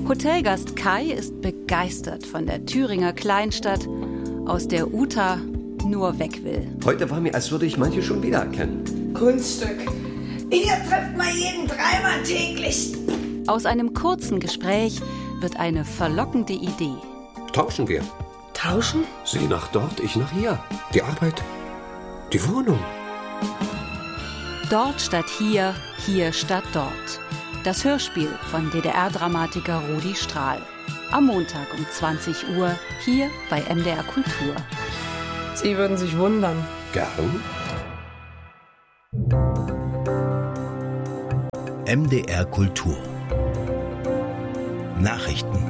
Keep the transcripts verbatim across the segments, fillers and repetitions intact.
Hotelgast Kai ist begeistert von der Thüringer Kleinstadt, aus der Uta nur weg will. Heute war mir, als würde ich manche schon wiedererkennen. Kunststück. Hier trifft man jeden dreimal täglich. Aus einem kurzen Gespräch wird eine verlockende Idee. Tauschen wir. Tauschen? Sie nach dort, ich nach hier. Die Arbeit, die Wohnung. Dort statt hier, hier statt dort. Das Hörspiel von D D R-Dramatiker Rudi Strahl. Am Montag um zwanzig Uhr hier bei M D R Kultur. Sie würden sich wundern. Gern. M D R Kultur. Nachrichten.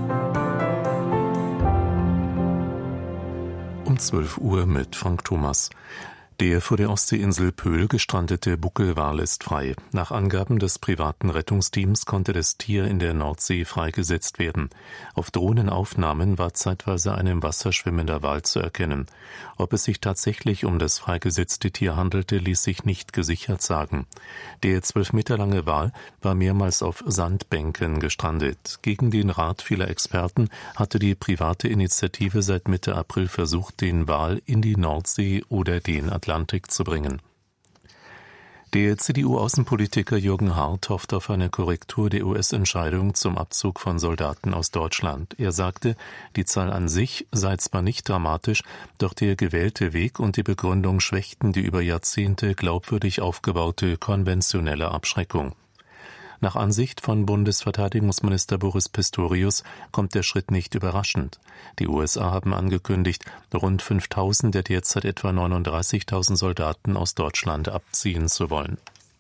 Um zwölf Uhr mit Frank Thomas. Der vor der Ostseeinsel Pöhl gestrandete Buckelwal ist frei. Nach Angaben des privaten Rettungsteams konnte das Tier in der Nordsee freigesetzt werden. Auf Drohnenaufnahmen war zeitweise ein im Wasser schwimmender Wal zu erkennen. Ob es sich tatsächlich um das freigesetzte Tier handelte, ließ sich nicht gesichert sagen. Der zwölf Meter lange Wal war mehrmals auf Sandbänken gestrandet. Gegen den Rat vieler Experten hatte die private Initiative seit Mitte April versucht, den Wal in die Nordsee oder den Atlantik Atlantik zu bringen. Der C D U-Außenpolitiker Jürgen Hart hofft auf eine Korrektur der U S-Entscheidung zum Abzug von Soldaten aus Deutschland. Er sagte, die Zahl an sich sei zwar nicht dramatisch, doch der gewählte Weg und die Begründung schwächten die über Jahrzehnte glaubwürdig aufgebaute konventionelle Abschreckung. Nach Ansicht von Bundesverteidigungsminister Boris Pistorius kommt der Schritt nicht überraschend. Die U S A haben angekündigt, rund fünftausend der derzeit etwa neununddreißigtausend Soldaten aus Deutschland abziehen zu wollen.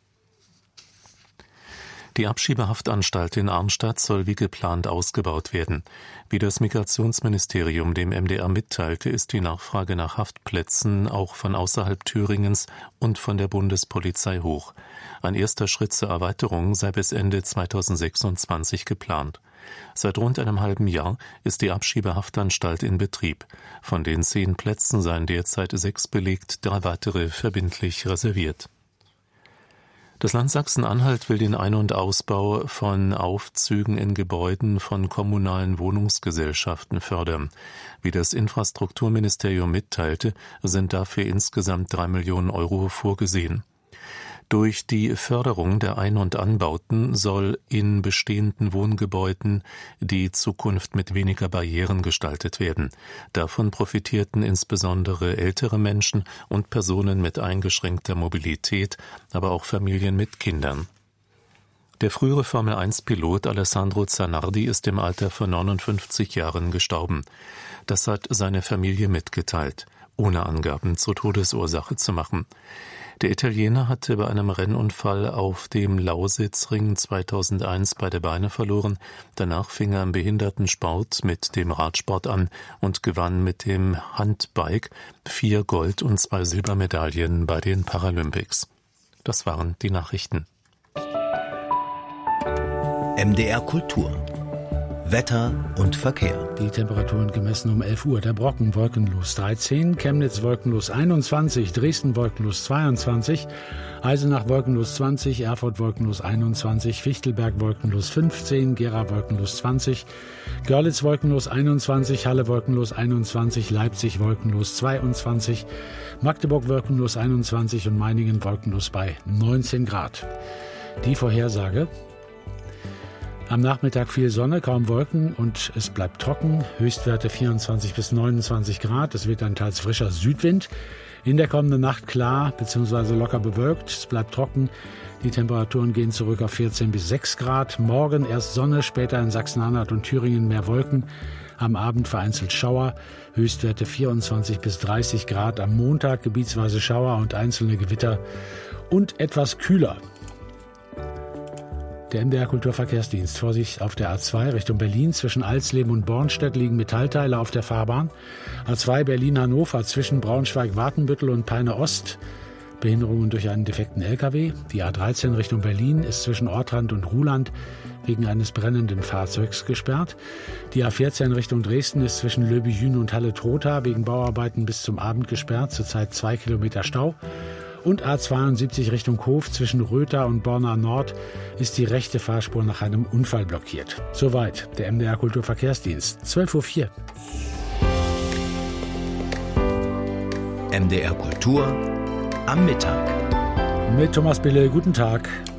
Die Abschiebehaftanstalt in Arnstadt soll wie geplant ausgebaut werden. Wie das Migrationsministerium dem M D R mitteilte, ist die Nachfrage nach Haftplätzen auch von außerhalb Thüringens und von der Bundespolizei hoch. Ein erster Schritt zur Erweiterung sei bis Ende zweitausendsechsundzwanzig geplant. Seit rund einem halben Jahr ist die Abschiebehaftanstalt in Betrieb. Von den zehn Plätzen seien derzeit sechs belegt, drei weitere verbindlich reserviert. Das Land Sachsen-Anhalt will den Ein- und Ausbau von Aufzügen in Gebäuden von kommunalen Wohnungsgesellschaften fördern. Wie das Infrastrukturministerium mitteilte, sind dafür insgesamt drei Millionen Euro vorgesehen. Durch die Förderung der Ein- und Anbauten soll in bestehenden Wohngebäuden die Zukunft mit weniger Barrieren gestaltet werden. Davon profitierten insbesondere ältere Menschen und Personen mit eingeschränkter Mobilität, aber auch Familien mit Kindern. Der frühere Formel eins Pilot Alessandro Zanardi ist im Alter von neunundfünfzig Jahren gestorben. Das hat seine Familie mitgeteilt, ohne Angaben zur Todesursache zu machen. Der Italiener hatte bei einem Rennunfall auf dem Lausitzring zweitausendeins beide Beine verloren. Danach fing er im Behindertensport mit dem Radsport an und gewann mit dem Handbike vier Gold- und zwei Silbermedaillen bei den Paralympics. Das waren die Nachrichten. M D R Kultur. Wetter und Verkehr. Die Temperaturen gemessen um elf Uhr. Der Brocken wolkenlos dreizehn, Chemnitz wolkenlos einundzwanzig, Dresden wolkenlos zweiundzwanzig, Eisenach wolkenlos zwanzig, Erfurt wolkenlos einundzwanzig, Fichtelberg wolkenlos fünfzehn, Gera wolkenlos zwanzig, Görlitz wolkenlos einundzwanzig, Halle wolkenlos einundzwanzig, Leipzig wolkenlos zweiundzwanzig, Magdeburg wolkenlos einundzwanzig und Meiningen wolkenlos bei neunzehn Grad. Die Vorhersage: Am Nachmittag viel Sonne, kaum Wolken und es bleibt trocken. Höchstwerte vierundzwanzig bis neunundzwanzig Grad. Es wird ein teils frischer Südwind. In der kommenden Nacht klar bzw. locker bewölkt. Es bleibt trocken. Die Temperaturen gehen zurück auf vierzehn bis sechs Grad. Morgen erst Sonne, später in Sachsen-Anhalt und Thüringen mehr Wolken. Am Abend vereinzelt Schauer. Höchstwerte vierundzwanzig bis dreißig Grad. Am Montag gebietsweise Schauer und einzelne Gewitter und etwas kühler. Der M D R Kulturverkehrsdienst. Vorsicht auf der A zwei Richtung Berlin. Zwischen Alsleben und Bornstedt liegen Metallteile auf der Fahrbahn. A zwei Berlin-Hannover zwischen Braunschweig-Wartenbüttel und Peine-Ost. Behinderungen durch einen defekten L K W. Die A dreizehn Richtung Berlin ist zwischen Ortrand und Ruhland wegen eines brennenden Fahrzeugs gesperrt. Die A vierzehn Richtung Dresden ist zwischen Löbejün und Halle-Trotha wegen Bauarbeiten bis zum Abend gesperrt. Zurzeit zwei Kilometer Stau. Und A zweiundsiebzig Richtung Hof zwischen Röther und Borna Nord ist die rechte Fahrspur nach einem Unfall blockiert. Soweit der M D R Kulturverkehrsdienst. zwölf Uhr vier. M D R Kultur am Mittag. Mit Thomas Bille, guten Tag.